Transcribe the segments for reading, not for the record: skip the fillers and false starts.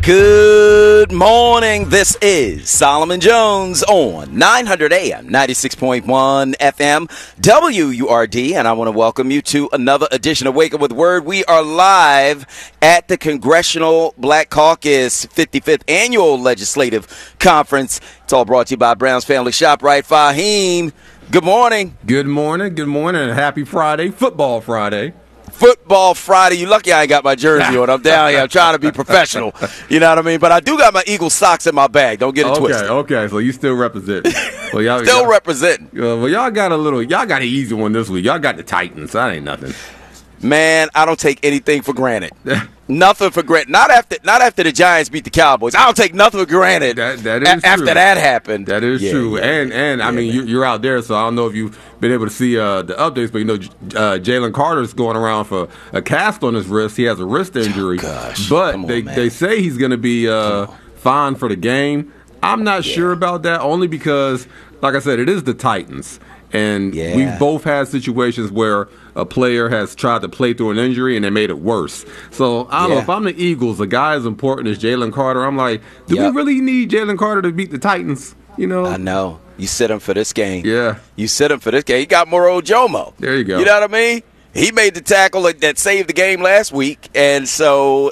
Good morning. This is Solomon Jones on 900 AM, 96.1 FM, WURD, and I want to welcome you to another edition of Wake Up with Word. We are live at the Congressional Black Caucus 55th Annual Legislative Conference. It's all brought to you by Brown's Family ShopRite. Fahim, good morning. Good morning, and happy Friday, Football Friday. Football Friday. You lucky I ain't got my jersey on. I'm down here. I'm trying to be professional. You know what I mean? But I do got my Eagle socks in my bag. Don't get it twisted. Okay. So you still representing. Well, y'all representing. Well, y'all got an easy one this week. Y'all got the Titans. That ain't nothing. Man, I don't take anything for granted. Nothing for granted. Not after the Giants beat the Cowboys. I don't take nothing for granted. That is true. After that happened. That is true. And I mean, you're out there, so I don't know if you've been able to see the updates, but Jalen Carter's going around for a cast on his wrist. He has a wrist injury. Oh, gosh. But they say he's going to be fine for the game. I'm not sure about that, only because, like I said, it is the Titans. And we've both had situations where a player has tried to play through an injury and they made it worse. So, I don't know. If I'm the Eagles, a guy as important as Jalen Carter, I'm like, do we really need Jalen Carter to beat the Titans? You know? I know. You sit him for this game. Yeah. You sit him for this game. He got Moro Jomo. There you go. You know what I mean? He made the tackle that saved the game last week. And so,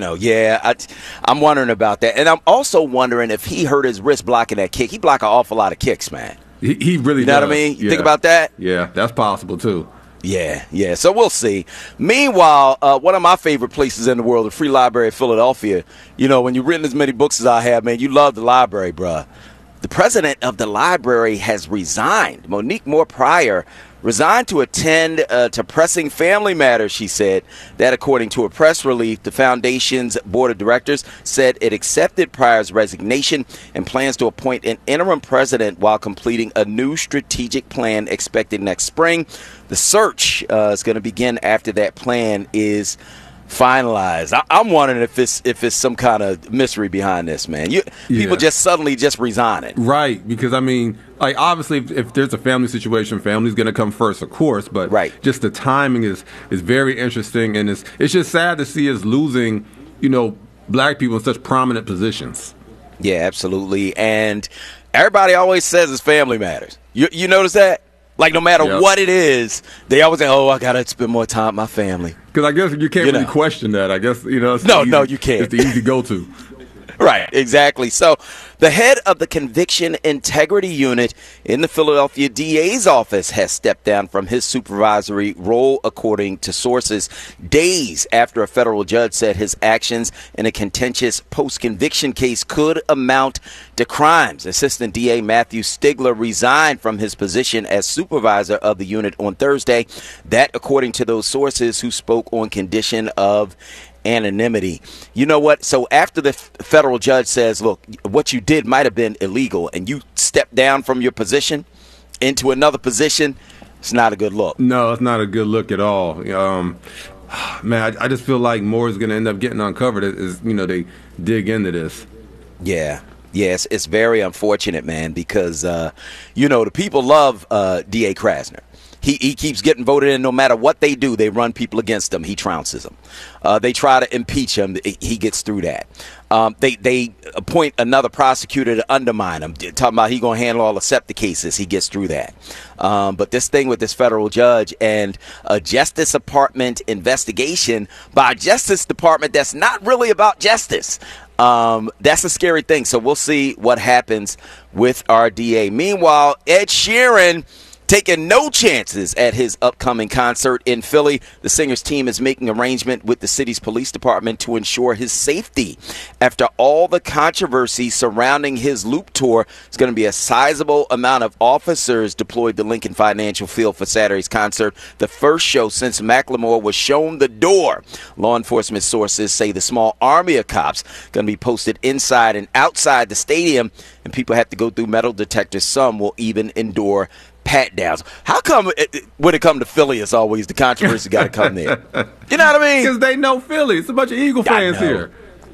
I'm wondering about that. And I'm also wondering if he hurt his wrist blocking that kick. He blocked an awful lot of kicks, man. He really does. You know what I mean? You think about that? Yeah, that's possible, too. Yeah. So we'll see. Meanwhile, one of my favorite places in the world, the Free Library of Philadelphia, when you've written as many books as I have, man, you love the library, bruh. The president of the library has resigned. Monique Moore Pryor resigned to attend to pressing family matters, she said. That, according to a press release, the foundation's board of directors said it accepted Pryor's resignation and plans to appoint an interim president while completing a new strategic plan expected next spring. The search is going to begin after that plan is finalized. I'm wondering if it's some kind of mystery behind this, man. People just suddenly just resigning. Right, because, I mean, like, obviously, if there's a family situation, family's going to come first, of course, but just the timing is very interesting, and it's just sad to see us losing, black people in such prominent positions. Yeah, absolutely, and everybody always says it's family matters. You notice that? Like, no matter what it is, they always say, I got to spend more time with my family. Because I guess you can't really question that. I guess, it's No, you can't. It's the easy go-to. Right, exactly. So the head of the Conviction Integrity Unit in the Philadelphia DA's office has stepped down from his supervisory role, according to sources, days after a federal judge said his actions in a contentious post-conviction case could amount to crimes. Assistant DA Matthew Stigler resigned from his position as supervisor of the unit on Thursday. That, according to those sources who spoke on condition of anonymity. You know what? So after the federal judge says, look, what you did might have been illegal, and you step down from your position into another position, it's not a good look. No, it's not a good look at all. Man, I just feel like more is going to end up getting uncovered as they dig into this. Yeah. Yes, it's very unfortunate, man, because, the people love D.A. Krasner. He keeps getting voted in no matter what they do. They run people against him. He trounces them. They try to impeach him. He gets through that. They appoint another prosecutor to undermine him, talking about he going to handle all the SEPTA cases. He gets through that. But this thing with this federal judge and a Justice Department investigation by a Justice Department that's not really about justice. That's a scary thing. So we'll see what happens with our DA. Meanwhile, Ed Sheeran taking no chances at his upcoming concert in Philly. The singer's team is making arrangement with the city's police department to ensure his safety. After all the controversy surrounding his Loop tour, there's going to be a sizable amount of officers deployed to Lincoln Financial Field for Saturday's concert, the first show since Macklemore was shown the door. Law enforcement sources say the small army of cops going to be posted inside and outside the stadium, and people have to go through metal detectors. Some will even endure pat downs. How come when it comes to Philly, it's always the controversy got to come there? You know what I mean? Because they know Philly. It's a bunch of Eagle fans here.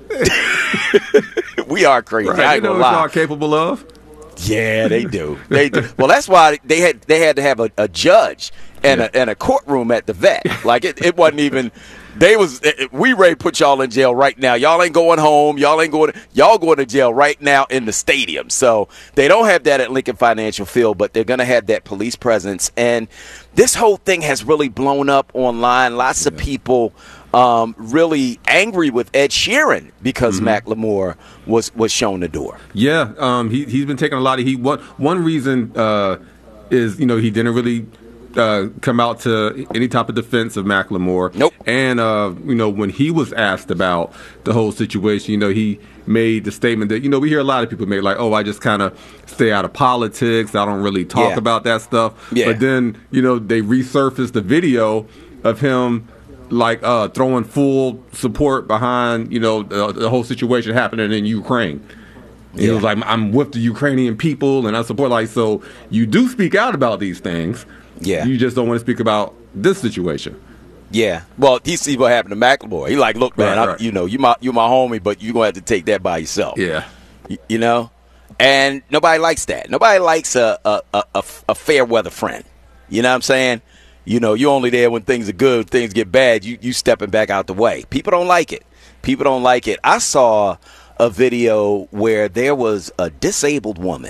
We are crazy. Right. I ain't gonna what lie. y'all capable of? Yeah, they do. They do. Well, that's why they had to have a judge and a courtroom at the vet. Like it wasn't even we ready to put y'all in jail right now. Y'all ain't going home. Y'all going to jail right now in the stadium. So they don't have that at Lincoln Financial Field, but they're going to have that police presence. And this whole thing has really blown up online. Lots of people really angry with Ed Sheeran because Macklemore was shown the door. Yeah, he's been taking a lot of heat. One reason is, he didn't really come out to any type of defense of Macklemore. Nope. And, when he was asked about the whole situation, he made the statement that, we hear a lot of people make like, oh, I just kind of stay out of politics. I don't really talk about that stuff. Yeah. But then, they resurfaced the video of him like throwing full support behind, the whole situation happening in Ukraine. He was like, I'm with the Ukrainian people and I support, so you do speak out about these things. Yeah. You just don't want to speak about this situation. Yeah. Well, he see what happened to Macklemore. He like, look, man, right. you my homie, but you're going to have to take that by yourself. Yeah. And nobody likes that. Nobody likes a fair weather friend. You know what I'm saying? You're only there when things are good. Things get bad, you stepping back out the way. People don't like it. I saw a video where there was a disabled woman,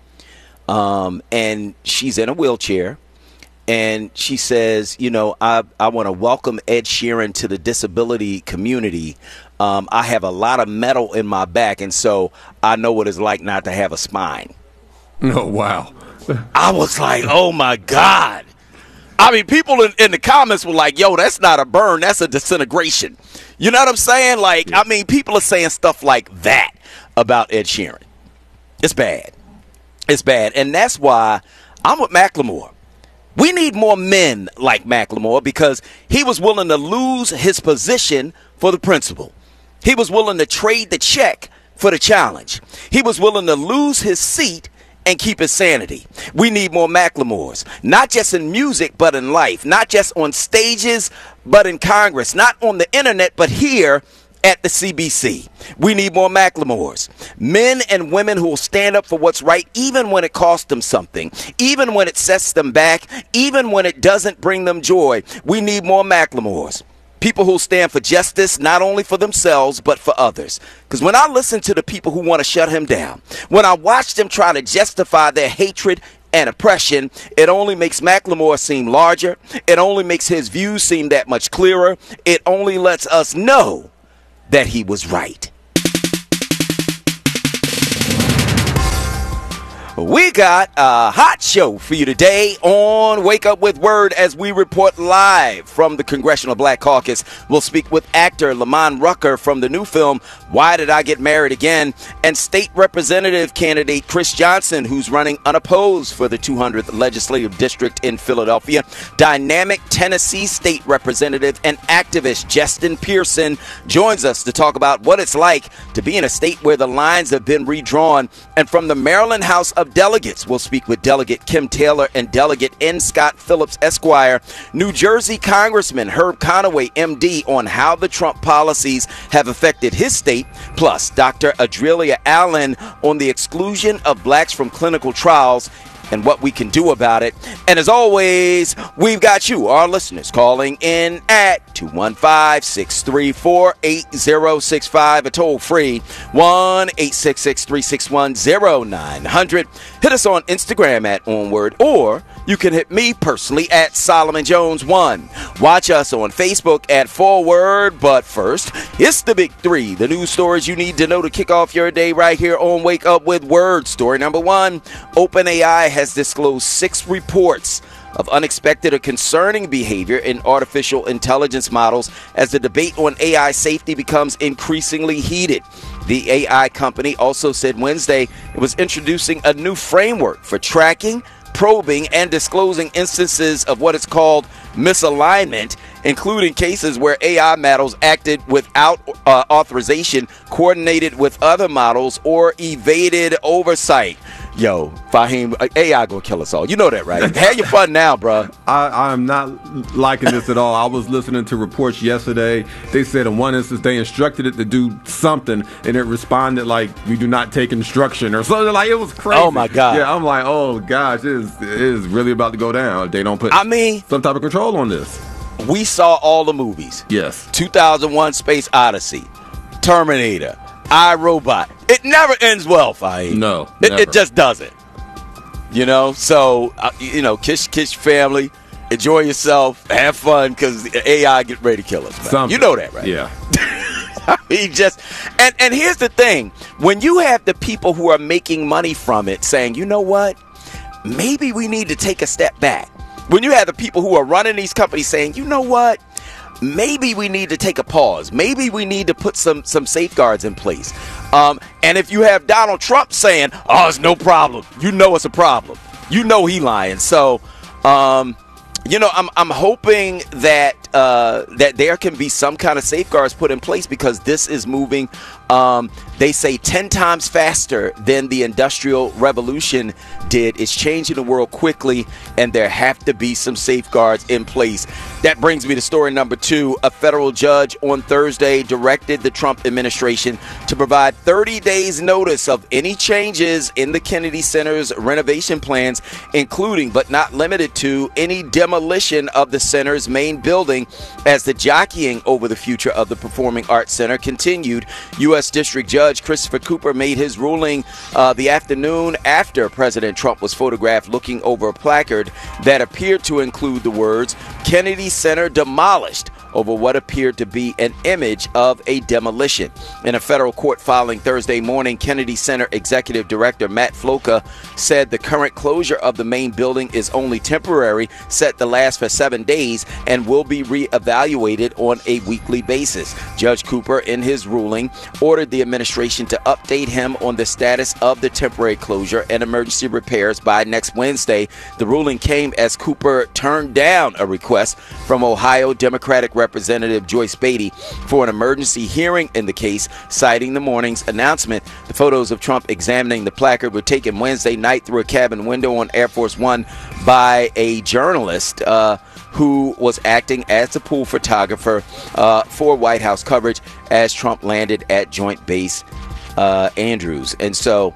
and she's in a wheelchair. And she says, I want to welcome Ed Sheeran to the disability community. I have a lot of metal in my back, and so I know what it's like not to have a spine. Oh, wow. I was like, oh, my God. I mean, people in the comments were like, yo, that's not a burn. That's a disintegration. You know what I'm saying? Like, yeah. I mean, people are saying stuff like that about Ed Sheeran. It's bad. It's bad. And that's why I'm with Macklemore. We need more men like Macklemore because he was willing to lose his position for the principle. He was willing to trade the check for the challenge. He was willing to lose his seat and keep his sanity. We need more Macklemores, not just in music, but in life, not just on stages, but in Congress, not on the internet, but here at the CBC. We need more Macklemores. Men and women who will stand up for what's right, even when it costs them something, even when it sets them back, even when it doesn't bring them joy. We need more Macklemores. People who stand for justice, not only for themselves, but for others. Because when I listen to the people who want to shut him down, when I watch them try to justify their hatred and oppression, it only makes Macklemore seem larger. It only makes his views seem that much clearer. It only lets us know that he was right. We got a hot show for you today on Wake Up With Word as we report live from the Congressional Black Caucus. We'll speak with actor Lamont Rucker from the new film, Why Did I Get Married Again? And state representative candidate Chris Johnson, who's running unopposed for the 200th Legislative District in Philadelphia. Dynamic Tennessee state representative and activist Justin Pearson joins us to talk about what it's like to be in a state where the lines have been redrawn. And from the Maryland House of Delegates, we'll speak with Delegate Kim Taylor and Delegate N. Scott Phillips, Esquire. New Jersey Congressman Herb Conaway, MD, on how the Trump policies have affected his state. Plus, Dr. Adrelia Allen on the exclusion of blacks from clinical trials and what we can do about it. And as always, we've got you, our listeners, calling in at 215-634-8065, a toll-free 1-866-361-0900. Hit us on Instagram at Onward, or you can hit me personally at Solomon Jones 1. Watch us on Facebook at Forward. But first, it's the big three, the news stories you need to know to kick off your day right here on Wake Up With Word. Story number one, OpenAI has disclosed 6 reports of unexpected or concerning behavior in artificial intelligence models as the debate on AI safety becomes increasingly heated. The AI company also said Wednesday it was introducing a new framework for tracking, probing, and disclosing instances of what it's called misalignment, including cases where AI models acted without authorization, coordinated with other models, or evaded oversight. Yo, Fahim, AI gonna kill us all. You know that, right? Have your fun now, bro. I'm not liking this at all. I was listening to reports yesterday. They said in one instance they instructed it to do something, and it responded like, we do not take instruction, or something. Like, it was crazy. Oh, my God. Yeah, I'm like, oh, gosh, it is really about to go down if they don't put some type of control on this. We saw all the movies. Yes. 2001 Space Odyssey, Terminator, iRobot. It never ends well, Fahim. No, it just doesn't. So, kiss your family, enjoy yourself, have fun, because AI get ready to kill us. Man. You know that, right? Yeah. And here's the thing. When you have the people who are making money from it saying, you know what, maybe we need to take a step back. When you have the people who are running these companies saying, you know what, maybe we need to take a pause. Maybe we need to put some safeguards in place. And if you have Donald Trump saying, oh, it's no problem, you know it's a problem. You know he lying. So, I'm hoping that that there can be some kind of safeguards put in place, because this is moving, they say 10 times faster than the Industrial Revolution did. It's changing the world quickly, and there have to be some safeguards in place. That brings me to story number 2. A federal judge on Thursday directed the Trump administration to provide 30 days notice of any changes in the Kennedy Center's renovation plans, including but not limited to any demolition of the center's main building, as the jockeying over the future of the Performing Arts Center continued. U.S. District Judge Christopher Cooper made his ruling the afternoon after President Trump was photographed looking over a placard that appeared to include the words "Kennedy Center demolished" over what appeared to be an image of a demolition. In a federal court filing Thursday morning, Kennedy Center Executive Director Matt Floca said the current closure of the main building is only temporary, set to last for 7 days, and will be reevaluated on a weekly basis. Judge Cooper, in his ruling, ordered the administration to update him on the status of the temporary closure and emergency repairs by next Wednesday. The ruling came as Cooper turned down a request from Ohio Democratic Representative Joyce Beatty for an emergency hearing in the case, citing the morning's announcement. The photos of Trump examining the placard were taken Wednesday night through a cabin window on Air Force One by a journalist who was acting as a pool photographer for White House coverage as Trump landed at Joint Base Andrews. And so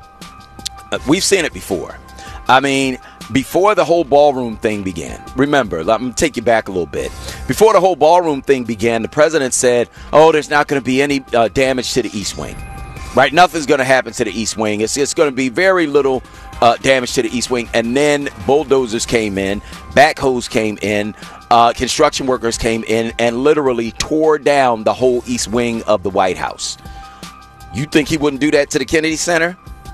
we've seen it before. I mean, before the whole ballroom thing began, remember, I'm going to take you back a little bit. Before the whole ballroom thing began, the president said, there's not going to be any damage to the East Wing. Right? Nothing's going to happen to the East Wing. It's going to be very little damage to the East Wing. And then bulldozers came in, backhoes came in, construction workers came in, and literally tore down the whole East Wing of the White House. You think he wouldn't do that to the Kennedy Center?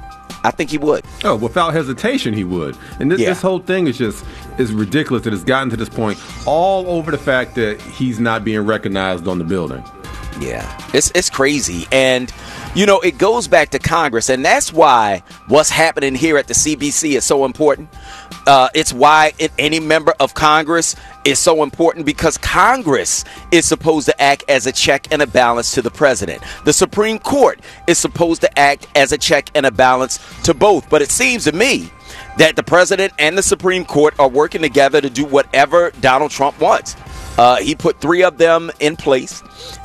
I think he would. Oh, without hesitation, he would. And this whole thing is ridiculous that it's gotten to this point, all over the fact that he's not being recognized on the building. Yeah, it's crazy. And, it goes back to Congress. And that's why what's happening here at the CBC is so important. It's why any member of Congress is so important, because Congress is supposed to act as a check and a balance to the president. The Supreme Court is supposed to act as a check and a balance to both. But it seems to me that the president and the Supreme Court are working together to do whatever Donald Trump wants. He put 3 of them in place,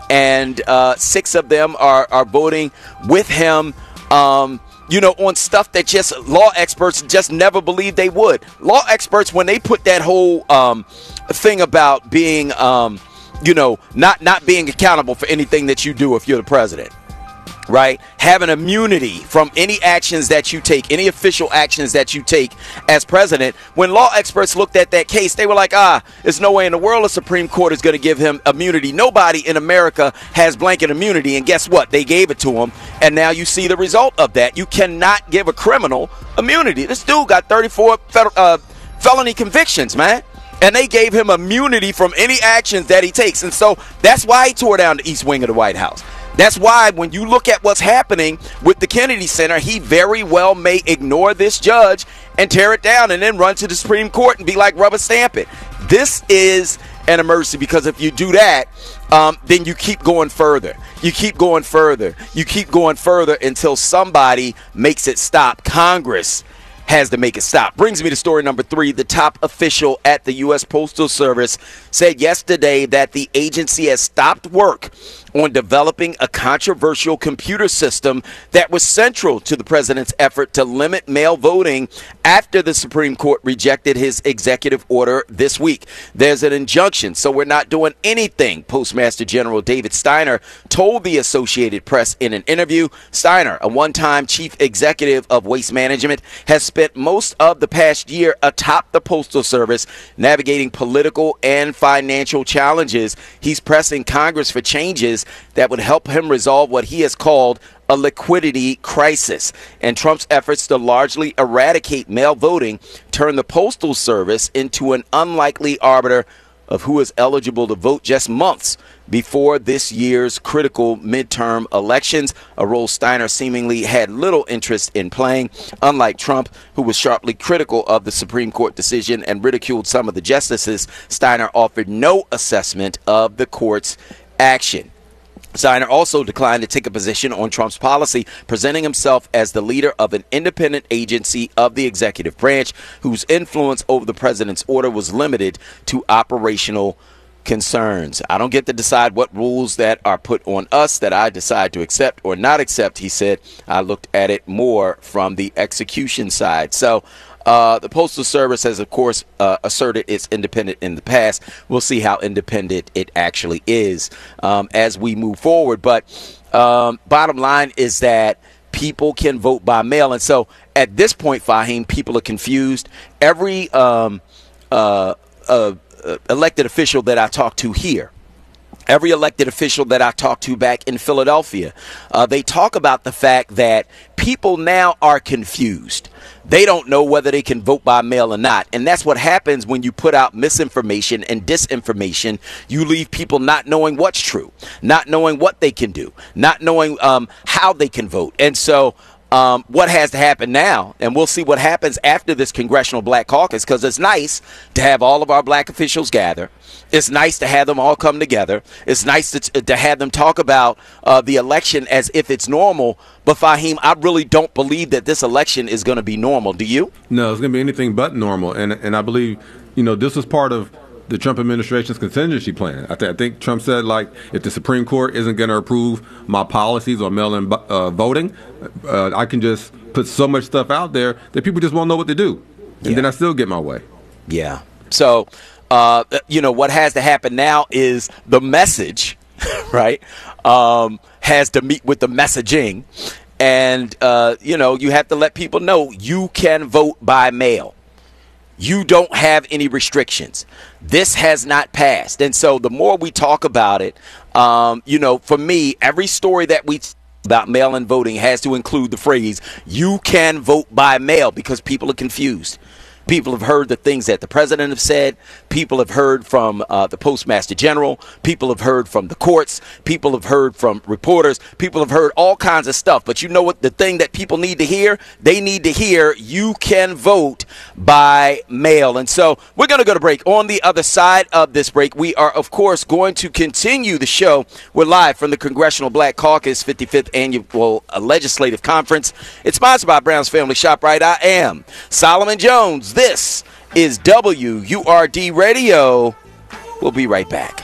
and 6 of them are voting with him, on stuff that just law experts just never believed they would. Law experts, when they put that whole thing about being, not being accountable for anything that you do if you're the president, right? Having immunity from any actions that you take, any official actions that you take as president. When law experts looked at that case, they were like, there's no way in the world the Supreme Court is going to give him immunity. Nobody in America has blanket immunity. And guess what? They gave it to him. And now you see the result of that. You cannot give a criminal immunity. This dude got 34 felony convictions, man. And they gave him immunity from any actions that he takes. And so that's why he tore down the East Wing of the White House. That's why when you look at what's happening with the Kennedy Center, he very well may ignore this judge and tear it down and then run to the Supreme Court and be like, rubber stamp it. This is an emergency, because if you do that, then you keep going further. You keep going further. You keep going further until somebody makes it stop. Congress has to make it stop. Brings me to story number 3. The top official at the U.S. Postal Service said yesterday that the agency has stopped work on developing a controversial computer system that was central to the president's effort to limit mail voting after the Supreme Court rejected his executive order this week. There's an injunction, so we're not doing anything, Postmaster General David Steiner told the Associated Press in an interview. Steiner, a one-time chief executive of Waste Management, has spent most of the past year atop the Postal Service navigating political and financial challenges. He's pressing Congress for changes that would help him resolve what he has called a liquidity crisis. And Trump's efforts to largely eradicate mail voting turned the Postal Service into an unlikely arbiter of who is eligible to vote just months before this year's critical midterm elections, a role Steiner seemingly had little interest in playing. Unlike Trump, who was sharply critical of the Supreme Court decision and ridiculed some of the justices, Steiner offered no assessment of the court's action. Steiner also declined to take a position on Trump's policy, presenting himself as the leader of an independent agency of the executive branch whose influence over the president's order was limited to operational concerns. I don't get to decide what rules that are put on us that I decide to accept or not accept, he said. I looked at it more from the execution side. So the Postal Service has, of course, asserted it's independent in the past. We'll see how independent it actually is as we move forward. But bottom line is that people can vote by mail. And so at this point, Fahim, people are confused. Every elected official that I talk to here, every elected official that I talked to back in Philadelphia, they talk about the fact that people now are confused. They don't know whether they can vote by mail or not. And that's what happens when you put out misinformation and disinformation. You leave people not knowing what's true, not knowing what they can do, not knowing how they can vote. And so what has to happen now, and we'll see what happens after this Congressional Black Caucus, because it's nice to have all of our black officials gather. It's nice to have them all come together. It's nice to have them talk about the election as if it's normal. But, Fahim, I really don't believe that this election is going to be normal. Do you? No, it's going to be anything but normal. And I believe, this is part of the Trump administration's contingency plan. I think Trump said, if the Supreme Court isn't going to approve my policies on mail-in voting, I can just put so much stuff out there that people just won't know what to do. And then I still get my way. Yeah. So, what has to happen now is the message, right, has to meet with the messaging. And, you have to let people know you can vote by mail. You don't have any restrictions. This has not passed. And so the more we talk about it, for me, every story that we about mail-in voting has to include the phrase, you can vote by mail, because people are confused. People have heard the things that the president have said. People have heard from the Postmaster General. People have heard from the courts. People have heard from reporters. People have heard all kinds of stuff. But you know what? The thing that people need to hear? They need to hear you can vote by mail. And so we're going to go to break. On the other side of this break, we are, of course, going to continue the show. We're live from the Congressional Black Caucus 55th Annual Legislative Conference. It's sponsored by Brown's Family ShopRite. I am Solomon Jones. This is WURD Radio. We'll be right back.